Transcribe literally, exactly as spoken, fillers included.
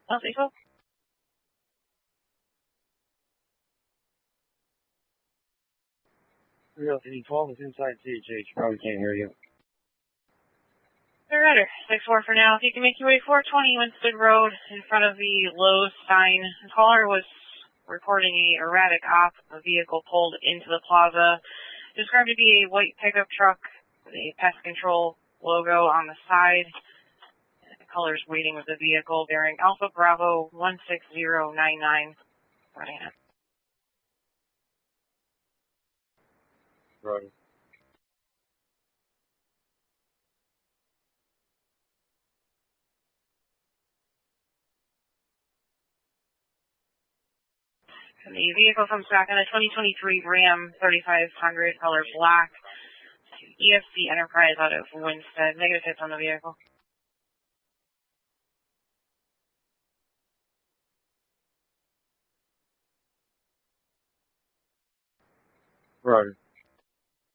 I'll say so. Real City twelve is inside C H H. Probably can't hear you. Rudder, six four for now. If you can make your way four twenty Winston Road in front of the Lowe's sign. The caller was reporting a erratic op. A vehicle pulled into the plaza. Described to be a white pickup truck with a pest control logo on the side. The color's waiting with the vehicle bearing Alpha Bravo one six zero nine nine. Running it. Right. The vehicle comes back on a twenty twenty-three Ram thirty-five hundred, color black. E F C Enterprise out of Winstead. Negative hits on the vehicle. Right.